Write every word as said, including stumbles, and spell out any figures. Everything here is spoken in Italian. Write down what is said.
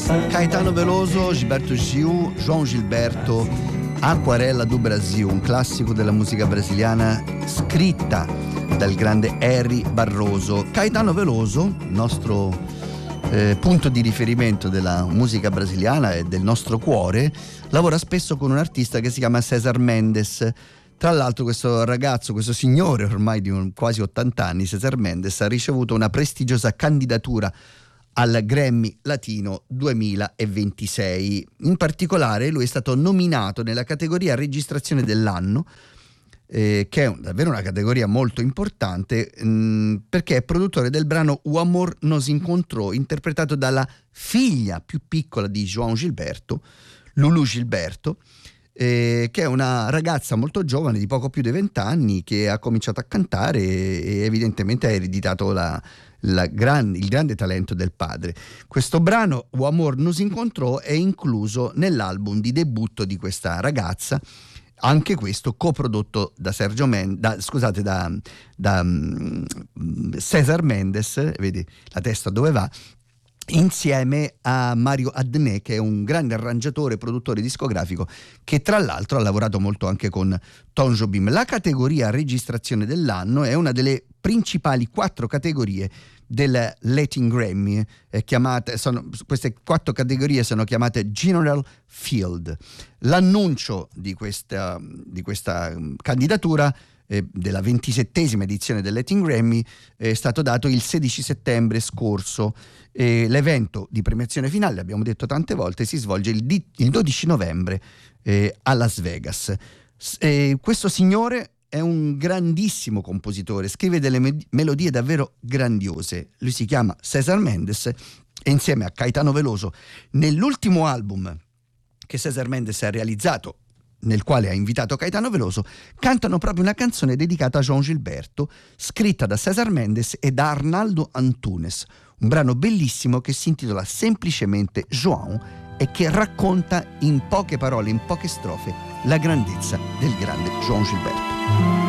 Caetano Veloso, Gilberto Gil, João Gilberto, Aquarela do Brasil, un classico della musica brasiliana scritta dal grande Harry Barroso. Caetano Veloso, nostro eh, punto di riferimento della musica brasiliana e del nostro cuore, lavora spesso con un artista che si chiama César Mendes. Tra l'altro questo ragazzo, questo signore ormai di un, quasi ottanta anni, César Mendes, ha ricevuto una prestigiosa candidatura al Grammy Latino duemilaventisei. In particolare lui è stato nominato nella categoria registrazione dell'anno, eh, che è un, davvero una categoria molto importante, mh, perché è produttore del brano O Amor Nos Encontrou, interpretato dalla figlia più piccola di João Gilberto, Lulu Gilberto, eh, che è una ragazza molto giovane di poco più di vent'anni che ha cominciato a cantare e, e evidentemente ha ereditato la La gran, il grande talento del padre. Questo brano, O Amor Nos Encontrou, è incluso nell'album di debutto di questa ragazza, anche questo coprodotto da Sergio Men- da, scusate, da, da um, César Mendes, vedi la testa dove va, insieme a Mario Adnet, che è un grande arrangiatore e produttore discografico che tra l'altro ha lavorato molto anche con Tom Jobim. La categoria registrazione dell'anno è una delle principali quattro categorie del Latin Grammy, eh, chiamate, sono, queste quattro categorie sono chiamate General Field. L'annuncio di questa, di questa candidatura eh, della ventisettesima edizione del Latin Grammy è stato dato il sedici settembre scorso. E l'evento di premiazione finale, abbiamo detto tante volte, si svolge il, di, il dodici novembre eh, a Las Vegas. S- eh, questo signore è un grandissimo compositore, scrive delle me- melodie davvero grandiose. Lui si chiama César Mendes e insieme a Caetano Veloso, nell'ultimo album che César Mendes ha realizzato, nel quale ha invitato Caetano Veloso, cantano proprio una canzone dedicata a João Gilberto, scritta da César Mendes e da Arnaldo Antunes, un brano bellissimo che si intitola semplicemente João e che racconta in poche parole, in poche strofe, la grandezza del grande João Gilberto.